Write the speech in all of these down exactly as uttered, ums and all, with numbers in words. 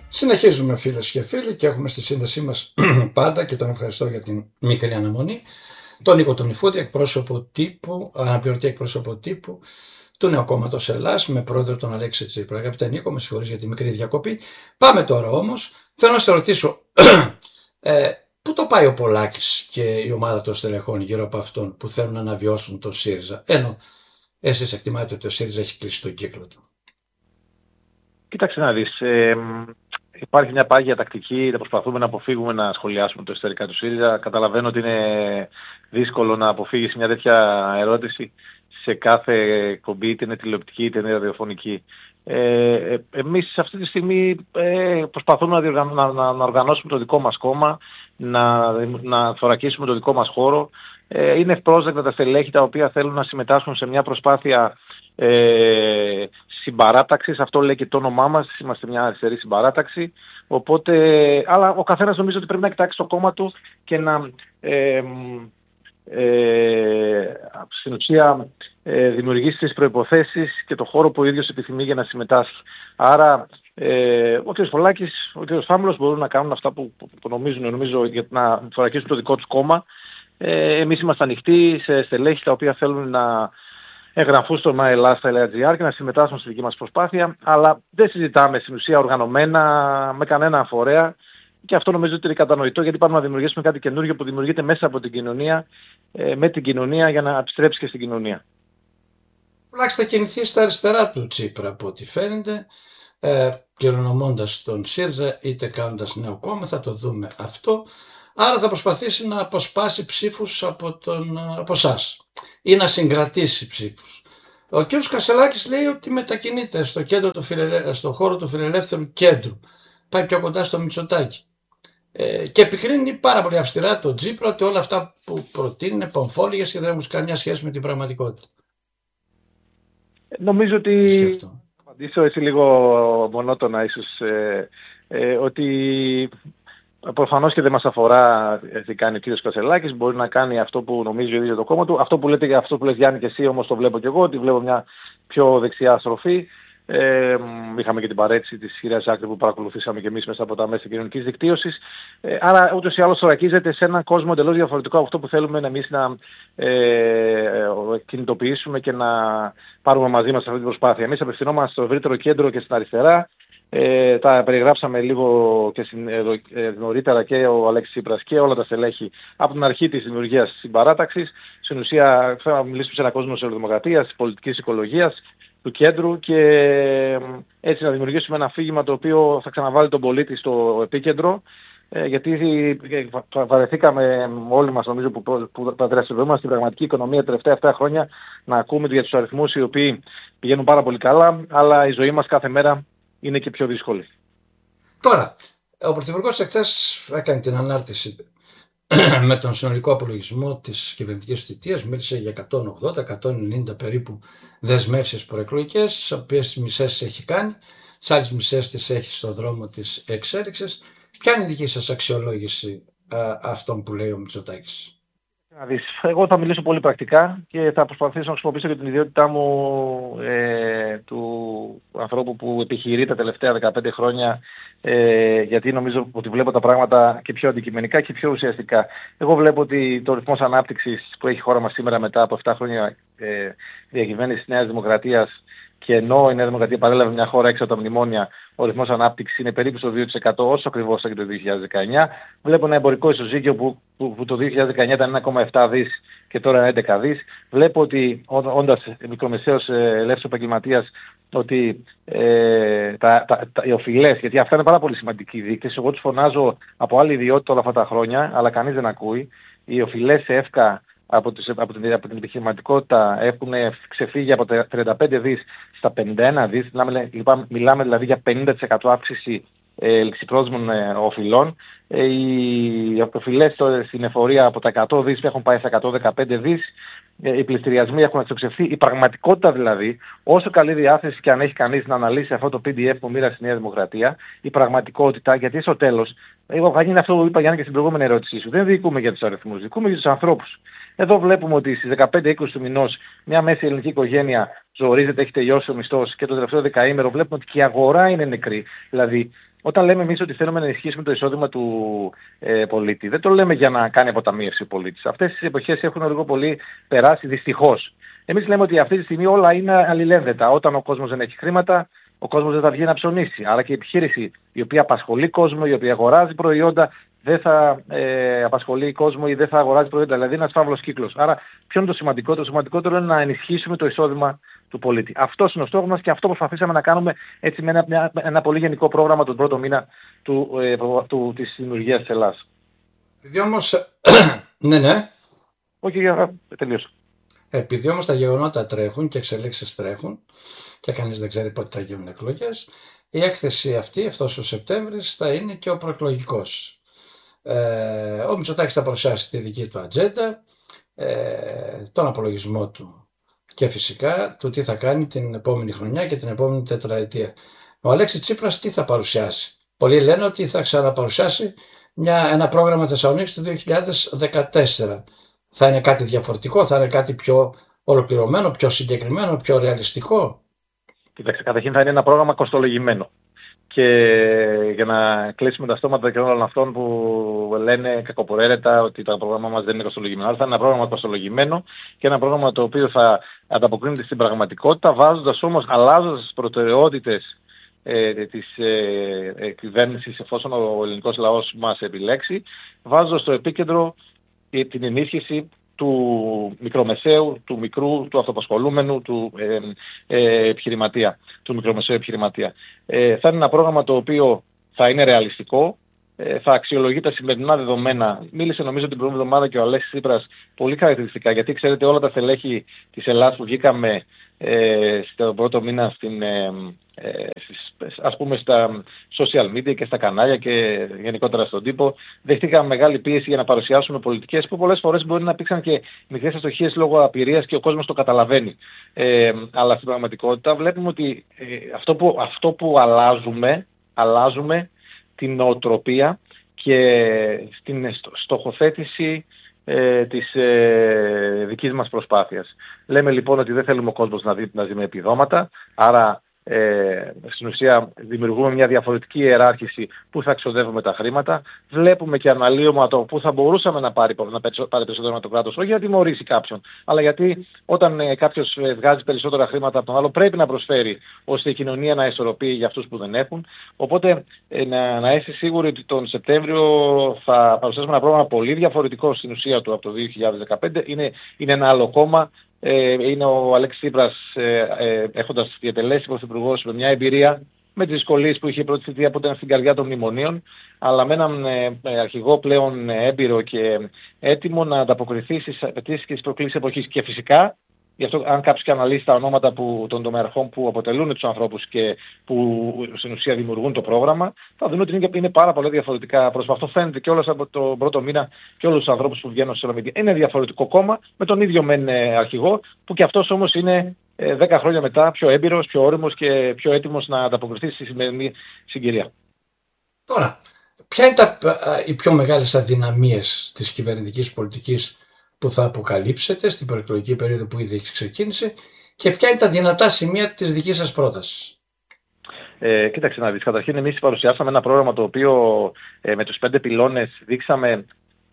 Συνεχίζουμε φίλες και φίλοι και έχουμε στη σύνδεσή μας πάντα, και τον ευχαριστώ για την μικρή αναμονή, τον Νίκο τον Ιφούδη, εκπρόσωπο τύπου, αναπληρωτή εκπρόσωπο τύπου του Νέου Κόμματος Ελλάς, με πρόεδρο τον Αλέξη Τσίπρα. Αγαπητέ Νίκο, με συγχωρείς για τη μικρή διακοπή. Πάμε τώρα όμως. Θέλω να σε ρωτήσω, ε, πού το πάει ο Πολάκης και η ομάδα των στελεχών γύρω από αυτόν που θέλουν να αναβιώσουν τον ΣΥΡΙΖΑ, ενώ εσείς εκτιμάτε ότι ο ΣΥΡΙΖΑ έχει κλείσει τον κύκλο του? Κοίταξε να δεις. Ε, υπάρχει μια πάγια τακτική, θα προσπαθούμε να αποφύγουμε να σχολιάσουμε το εσωτερικά του ΣΥΡΙΖΑ. Καταλαβαίνω ότι είναι δύσκολο να αποφύγεις μια τέτοια ερώτηση σε κάθε εκπομπή, είτε είναι τηλεοπτική είτε είναι ραδιοφωνική. Ε, εμείς αυτή τη στιγμή ε, προσπαθούμε να, διοργανώ, να, να, να οργανώσουμε το δικό μας κόμμα, να, να θωρακίσουμε το δικό μας χώρο. Ε, είναι ευπρόσδεκτα τα στελέχη τα οποία θέλουν να συμμετάσχουν σε μια προσπάθεια ε, συμπαράταξης. Αυτό λέει και το όνομά μας, είμαστε μια αριστερή συμπαράταξη. Οπότε, αλλά ο καθένας νομίζω ότι πρέπει να κοιτάξει το κόμμα του και να ε, ε, στην ουσία ε, δημιουργήσει τις προϋποθέσεις και το χώρο που ο ίδιος επιθυμεί για να συμμετάσχει. Άρα ε, ο κ. Πολάκης, ο κ. Φάμελος μπορούν να κάνουν αυτά που, που, που νομίζουν, νομίζω, για να θωρακίσουν το δικό τους κόμμα. Ε, εμείς είμαστε ανοιχτοί σε στελέχη τα οποία θέλουν να εγγραφούν στο myelast.gr και να συμμετάσχουν στη δική μας προσπάθεια, αλλά δεν συζητάμε στην ουσία οργανωμένα με κανένα φορέα, και αυτό νομίζω ότι είναι κατανοητό, γιατί πάμε να δημιουργήσουμε κάτι καινούργιο που δημιουργείται μέσα από την κοινωνία, ε, με την κοινωνία, για να επιστρέψει και στην κοινωνία. Τουλάχιστον θα κινηθεί στα αριστερά του Τσίπρα από ό,τι φαίνεται, ε, κληρονομώντας τον ΣΥΡΙΖΑ είτε κάνοντας νέο κόμμα, θα το δούμε αυτό. Άρα θα προσπαθήσει να αποσπάσει ψήφους από, τον, από εσάς ή να συγκρατήσει ψήφους. Ο κ. Κασσελάκης λέει ότι μετακινείται στο, κέντρο του φιλελε... στο χώρο του φιλελεύθερου κέντρου. Πάει πιο κοντά στο Μητσοτάκη. Ε, και επικρίνει πάρα πολύ αυστηρά τον Τσίπρα ότι όλα αυτά που προτείνει είναι πομφόλιγες και δεν έχουν καμιά σχέση με την πραγματικότητα. Νομίζω ότι θα απαντήσω έτσι λίγο μονότονα ίσως, ε, ε, ότι προφανώς και δεν μας αφορά τι κάνει ο κ. Κασσελάκης, μπορεί να κάνει αυτό που νομίζει ο ίδιος το κόμμα του. Αυτό που λέτε, αυτό που λες Γιάννη και εσύ, όμως το βλέπω και εγώ, ότι βλέπω μια πιο δεξιά στροφή. Ε, είχαμε και την παρέτηση της κυρίας Ζάκρη που παρακολουθήσαμε και εμείς μέσα από τα μέσα κοινωνικής δικτύωσης. Ε, άρα ούτως ή άλλως θωρακίζεται σε έναν κόσμο εντελώς διαφορετικό από αυτό που θέλουμε εμείς να ε, κινητοποιήσουμε και να πάρουμε μαζί μας αυτή την προσπάθεια. Εμείς απευθυνόμαστε στο ευρύτερο κέντρο και στην αριστερά. Ε, τα περιγράψαμε λίγο και συν, ε, νωρίτερα και ο Αλέξης Τσίπρας και όλα τα στελέχη από την αρχή της δημιουργίας της συμπαράταξης. Στην ουσία θα μιλήσουμε σε έναν κόσμο της δημοκρατίας, της πολιτικής οικολογίας, του κέντρου, και έτσι να δημιουργήσουμε ένα αφήγημα το οποίο θα ξαναβάλει τον πολίτη στο επίκεντρο, ε, γιατί βαρεθήκαμε όλοι μας, νομίζω, που, που, που δραστηριοποιούμαστε στην πραγματική οικονομία τα τελευταία επτά χρόνια, να ακούμε για τους αριθμούς οι οποίοι πηγαίνουν πάρα πολύ καλά, αλλά η ζωή μας κάθε μέρα είναι και πιο δύσκολη. Τώρα, ο Πρωθυπουργός εχθές έκανε την ανάρτηση με τον συνολικό απολογισμό της κυβερνητικής θητείας, μίλησε για εκατόν ογδόντα με εκατόν ενενήντα περίπου δεσμεύσεις προεκλογικές, τις οποίες μισές έχει κάνει, τις άλλες μισές τις έχει στον δρόμο της εξέλιξης. Ποια είναι η δική σας αξιολόγηση α, αυτών που λέει ο Μητσοτάκης? Εγώ θα μιλήσω πολύ πρακτικά και θα προσπαθήσω να χρησιμοποιήσω και την ιδιότητά μου ε, του ανθρώπου που επιχειρεί τα τελευταία δεκαπέντε χρόνια, ε, γιατί νομίζω ότι βλέπω τα πράγματα και πιο αντικειμενικά και πιο ουσιαστικά. Εγώ βλέπω ότι το ρυθμός ανάπτυξης που έχει η χώρα μας σήμερα μετά από επτά χρόνια ε, διακυβέρνησης της Νέας Δημοκρατίας, και ενώ η Νέα Δημοκρατία παρέλαβε μια χώρα έξω από τα μνημόνια, ο ρυθμός ανάπτυξης είναι περίπου στο δύο τοις εκατό, όσο ακριβώς ήταν και το δύο χιλιάδες δεκαεννιά. Βλέπω ένα εμπορικό ισοζύγιο που, που, που το δύο χιλιάδες δεκαεννιά ήταν ένα κόμμα επτά δις και τώρα είναι έντεκα δις. Βλέπω ότι ό, όντας μικρομεσαίος ε, ελεύθερος επαγγελματίας, ότι ε, τα, τα, τα, οι οφειλές, γιατί αυτά είναι πάρα πολύ σημαντικοί δείκτες, εγώ τους φωνάζω από άλλη ιδιότητα όλα αυτά τα χρόνια, αλλά κανείς δεν ακούει. Οι οφειλές σε ΕΦΚΑ από, τις, από, την, από την επιχειρηματικότητα έχουν ξεφύγει από τα τριάντα πέντε δις στα πενήντα ένα δις, μιλάμε, μιλάμε δηλαδή για πενήντα τοις εκατό αύξηση ε, ληξιπρόθεσμων ε, οφειλών. Ε, οι οφειλές στην εφορία από τα εκατό δις έχουν πάει στα εκατόν δεκαπέντε δις. Ε, οι πληστηριασμοί έχουν εξοξευθεί. Η πραγματικότητα δηλαδή, όσο καλή διάθεση και αν έχει κανείς να αναλύσει αυτό το πι ντι εφ που μοίρασε η Νέα Δημοκρατία, η πραγματικότητα, γιατί στο τέλος, εγώ θα γίνει αυτό που είπα Γιάννη και στην προηγούμενη ερώτησή σου, δεν διοικούμε για τους αριθμούς, διοικούμε για τους ανθρώπους. Εδώ βλέπουμε ότι στις δεκαπέντε είκοσι του μηνός μια μέση ελληνική οικογένεια ζορίζεται, έχει τελειώσει ο μισθός, και το τελευταίο δεκαήμερο βλέπουμε ότι και η αγορά είναι νεκρή. Δηλαδή όταν λέμε εμείς ότι θέλουμε να ενισχύσουμε το εισόδημα του ε, πολίτη, δεν το λέμε για να κάνει αποταμίευση ο πολίτης. Αυτές τις εποχές έχουν λίγο πολύ περάσει δυστυχώς. Εμείς λέμε ότι αυτή τη στιγμή όλα είναι αλληλένδετα. Όταν ο κόσμος δεν έχει χρήματα, ο κόσμος δεν θα βγει να ψωνίσει. Άρα και η επιχείρηση η οποία απασχολεί κόσμο, η οποία αγοράζει προϊόντα, δεν θα ε, απασχολεί κόσμο ή δεν θα αγοράζει προϊόντα. Δηλαδή είναι ένας φαύλος κύκλος. Άρα ποιο είναι το σημαντικότερο? Το σημαντικότερο είναι να ενισχύσουμε το εισόδημα του πολίτη. Αυτός είναι ο στόχος μας και αυτό προσπαθήσαμε να κάνουμε έτσι με ένα, μια, ένα πολύ γενικό πρόγραμμα τον πρώτο μήνα του, ε, του, της δημιουργίας της Ελλάδας. Επειδή όμως... ναι, ναι. Όχι, για τελείωσα. Επειδή όμως τα γεγονότα τρέχουν και εξελίξεις τρέχουν και κανείς δεν ξέρει πότε θα γίνουν εκλογές, η έκθεση αυτή, αυτός ο Σεπτέμβρης, θα είναι και ο προεκλογικός. Ε, ο Μητσοτάκης θα παρουσιάσει τη δική του ατζέντα, ε, τον απολογισμό του και φυσικά το τι θα κάνει την επόμενη χρονιά και την επόμενη τετραετία. Ο Αλέξης Τσίπρας τι θα παρουσιάσει? Πολλοί λένε ότι θα ξαναπαρουσιάσει μια, ένα πρόγραμμα Θεσσαλονίκης του δύο χιλιάδες δεκατέσσερα. Θα είναι κάτι διαφορετικό, θα είναι κάτι πιο ολοκληρωμένο, πιο συγκεκριμένο, πιο ρεαλιστικό? Κοιτάξτε, καταρχήν θα είναι ένα πρόγραμμα κοστολογημένο. Και για να κλείσουμε τα στόματα και όλων αυτών που λένε κακοπορέρετα ότι το πρόγραμμα μας δεν είναι κοστολογημένο. Αλλά θα είναι ένα πρόγραμμα κοστολογημένο και ένα πρόγραμμα το οποίο θα ανταποκρίνεται στην πραγματικότητα, βάζοντας όμως, αλλάζοντας τις προτεραιότητες ε, της ε, ε, κυβέρνησης εφόσον ο ελληνικός λαός μας επιλέξει, βάζοντας στο επίκεντρο ε, την ενίσχυση του μικρομεσαίου, του μικρού, του αυτοπασχολούμενου, του ε, ε, επιχειρηματία, του μικρομεσαίου επιχειρηματία. Ε, θα είναι ένα πρόγραμμα το οποίο θα είναι ρεαλιστικό, ε, θα αξιολογεί τα σημερινά δεδομένα. Μίλησε νομίζω την προηγούμενη εβδομάδα και ο Αλέξης Τσίπρας πολύ χαρακτηριστικά, γιατί ξέρετε όλα τα στελέχη της Ελλάδας που βγήκαμε ε, στον πρώτο μήνα στην, ε, ε, στις, ας πούμε στα social media και στα κανάλια και γενικότερα στον τύπο, δεχτήκαμε μεγάλη πίεση για να παρουσιάσουμε πολιτικές που πολλές φορές μπορεί να υπήρξαν και μικρές αστοχίες λόγω απειρίας και ο κόσμος το καταλαβαίνει. Ε, αλλά στην πραγματικότητα βλέπουμε ότι ε, αυτό, που, αυτό που αλλάζουμε, αλλάζουμε την νοοτροπία και στην στοχοθέτηση ε, της ε, δικής μας προσπάθειας. Λέμε λοιπόν ότι δεν θέλουμε ο κόσμος να δει, να ζει με επιδόματα, άρα ε, στην ουσία δημιουργούμε μια διαφορετική ιεράρχηση που θα ξοδεύουμε τα χρήματα. Βλέπουμε και αναλύουμε το που θα μπορούσαμε να πάρει, να πάρει περισσότερο με το κράτος, όχι για να τιμωρήσει κάποιον, αλλά γιατί όταν ε, κάποιος ε, βγάζει περισσότερα χρήματα από τον άλλο πρέπει να προσφέρει ώστε η κοινωνία να ισορροπεί για αυτούς που δεν έχουν. Οπότε ε, να, να είστε σίγουροι ότι τον Σεπτέμβριο θα παρουσιάσουμε ένα πρόγραμμα πολύ διαφορετικό στην ουσία του από το δύο χιλιάδες δεκαπέντε. Είναι, είναι ένα άλλο κόμμα. Ε, είναι ο Αλέξης Τσίπρας ε, ε, έχοντας διατελέσει πρωθυπουργός με μια εμπειρία με τις δυσκολίες που είχε η πρώτη θητεία που ήταν στην καρδιά των μνημονίων, αλλά με έναν ε, αρχηγό πλέον έμπειρο και έτοιμο να ανταποκριθεί στις απαιτήσεις και στις προκλήσεις εποχής. Και φυσικά, γι' αυτό αν κάποιος και αναλύσει τα ονόματα που, των τομεαρχών που αποτελούν τους ανθρώπους και που στην ουσία δημιουργούν το πρόγραμμα, θα δουν ότι είναι, είναι πάρα πολύ διαφορετικά πρόσωπα. Αυτό φαίνεται και όλος από το πρώτο μήνα και όλους τους ανθρώπους που βγαίνουν στο social media. Είναι διαφορετικό κόμμα με τον ίδιο μεν αρχηγό, που και αυτός όμως είναι ε, δέκα χρόνια μετά πιο έμπειρος, πιο όριμος και πιο έτοιμος να ανταποκριθεί στη σημερινή συγκυρία. Τώρα, ποια είναι τα, οι πιο μεγάλες αδυναμίες της κυβερνητικής πολιτικής που θα αποκαλύψετε στην προεκλογική περίοδο που ήδη έχει ξεκίνησε και ποια είναι τα δυνατά σημεία της δικής σας πρότασης? Ε, κοίταξε να δεις, καταρχήν εμείς παρουσιάσαμε ένα πρόγραμμα το οποίο ε, με τους πέντε πυλώνες δείξαμε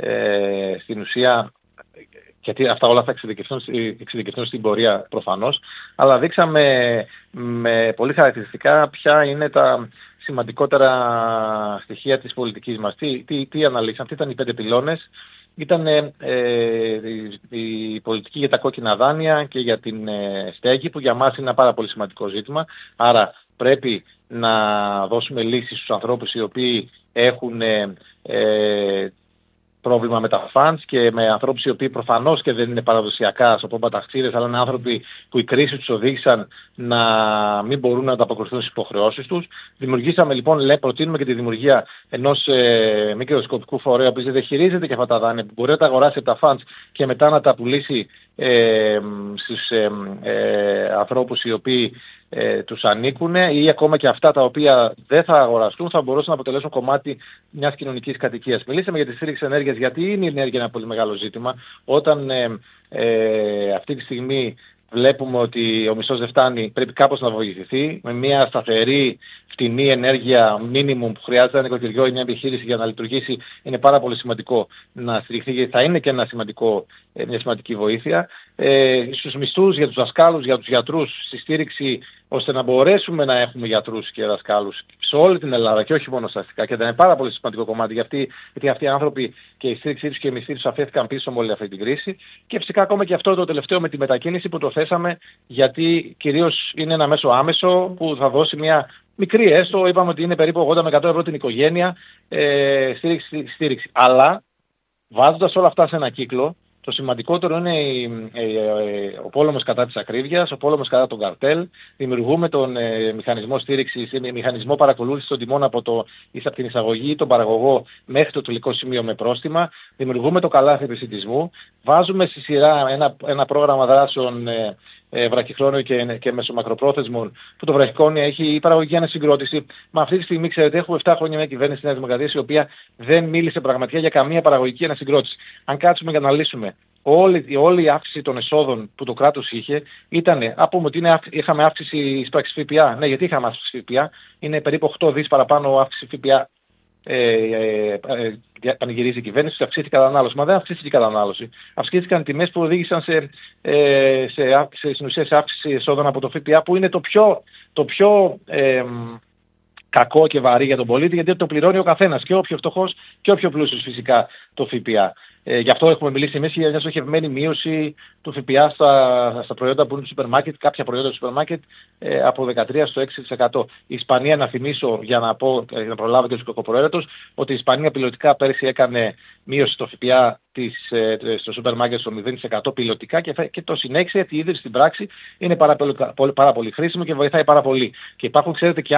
ε, στην ουσία, γιατί αυτά όλα θα εξειδικευτούν, εξειδικευτούν στην πορεία προφανώς, αλλά δείξαμε με πολύ χαρακτηριστικά ποια είναι τα σημαντικότερα στοιχεία της πολιτικής μας. Τι, τι, τι αναλύσαμε, αυτοί ήταν οι πέντε πυλώνες. Ήταν ε, η, η πολιτική για τα κόκκινα δάνεια και για την ε, στέγη, που για μας είναι ένα πάρα πολύ σημαντικό ζήτημα. Άρα πρέπει να δώσουμε λύσεις στους ανθρώπους οι οποίοι έχουν ε, ε, πρόβλημα με τα funds και με ανθρώπους οι οποίοι προφανώς και δεν είναι παραδοσιακά, στο πω παταξίδες, αλλά είναι άνθρωποι που η κρίση τους οδήγησαν να μην μπορούν να ανταποκριθούν στις υποχρεώσεις τους. Δημιουργήσαμε λοιπόν, λέει, προτείνουμε και τη δημιουργία ενός ε, μη κερδοσκοπικού φορέα που δεν χειρίζεται και αυτά τα δάνεια, που μπορεί να τα αγοράσει από τα funds και μετά να τα πουλήσει ε, στους ε, ε, ανθρώπους οι οποίοι ε, τους ανήκουν, ή ακόμα και αυτά τα οποία δεν θα αγοραστούν θα μπορούσαν να αποτελέσουν κομμάτι μιας κοινωνικής κατοικίας. Μιλήσαμε για τη στήριξη ενέργειας, γιατί είναι η ενέργεια ένα πολύ μεγάλο ζήτημα. Όταν ε, ε, αυτή τη στιγμή βλέπουμε ότι ο μισθός δεν φτάνει, πρέπει κάπως να βοηθηθεί με μια σταθερή φτηνή ενέργεια minimum που χρειάζεται ένα νοικοκυριό ή μια επιχείρηση για να λειτουργήσει. Είναι πάρα πολύ σημαντικό να στηριχθεί, γιατί θα είναι και ένα σημαντικό, μια σημαντική βοήθεια. Ε, στους μισθούς για τους δασκάλους, για τους γιατρούς, στη στήριξη ώστε να μπορέσουμε να έχουμε γιατρούς και δασκάλους σε όλη την Ελλάδα και όχι μόνο στα αστικά. Και ήταν πάρα πολύ σημαντικό κομμάτι γιατί, γιατί αυτοί οι άνθρωποι και η στήριξή τους και οι μισθοί τους αφέθηκαν πίσω με όλη αυτή την κρίση. Και φυσικά ακόμα και αυτό το τελευταίο με τη μετακίνηση που το θέσαμε, γιατί κυρίως είναι ένα μέσο άμεσο που θα δώσει μια μικρή έστω, είπαμε ότι είναι περίπου ογδόντα με εκατό ευρώ την οικογένεια, ε, στήριξη, στήριξη. Αλλά βάζοντας όλα αυτά σε ένα κύκλο, το σημαντικότερο είναι η, ε, ε, ο πόλεμος κατά της ακρίβειας, ο πόλεμος κατά των καρτέλ. Δημιουργούμε τον ε, μηχανισμό στήριξης, ε, μηχανισμό παρακολούθησης των τιμών από, το, από την εισαγωγή, τον παραγωγό μέχρι το τελικό σημείο με πρόστιμα. Δημιουργούμε το καλάθι επισιτισμού. Βάζουμε στη σειρά ένα, ένα πρόγραμμα δράσεων ε, ε, βραχυχρόνιο και, και μεσομακροπρόθεσμων, που το βραχυχρόνιο έχει η παραγωγική ανασυγκρότηση. Μα αυτή τη στιγμή, ξέρετε, έχουμε επτά χρόνια μια κυβέρνηση της Νέας Δημοκρατίας η οποία δεν μίλησε πραγματικά για καμία παραγωγική ανασυγκρότηση. Αν κάτσουμε και αναλύσουμε όλη, όλη η αύξηση των εσόδων που το κράτος είχε, ήταν, α πούμε ότι είναι, είχαμε αύξηση της πράξης ΦΠΑ. Ναι, γιατί είχαμε αύξηση ΦΠΑ, είναι περίπου οκτώ δις παραπάνω αύξηση ΦΠΑ. Ε, ε, ε, πανηγυρίζει η κυβέρνηση, αυξήθηκε η κατανάλωση. Μα δεν αυξήθηκε η κατανάλωση. Αυξήθηκαν τιμές που οδήγησαν σε, ε, σε, σε, στην ουσία σε αύξηση εσόδων από το ΦΠΑ, που είναι το πιο, το πιο ε, κακό και βαρύ για τον πολίτη, γιατί το πληρώνει ο καθένας, και ο πιο φτωχός και ο πιο πλούσιος φυσικά το ΦΠΑ. Ε, γι' αυτό έχουμε μιλήσει εμείς για μια στοχευμένη μείωση του ΦΠΑ στα, στα προϊόντα που είναι του σούπερ μάρκετ, κάποια προϊόντα του σούπερ μάρκετ, ε, από δεκατρία στο έξι τοις εκατό. Η Ισπανία, να θυμίσω για να, πω, για να προλάβω και τους κακοπροαίρετους, ότι η Ισπανία πιλωτικά πέρσι έκανε μείωση στο ΦΠΑ της, ε, στο σούπερ μάρκετ στο μηδέν τοις εκατό πιλωτικά και, και το συνέχισε, γιατί είδε στην πράξη είναι πάρα πολύ, πάρα πολύ χρήσιμο και βοηθάει πάρα πολύ. Και υπάρχουν, ξέρετε, και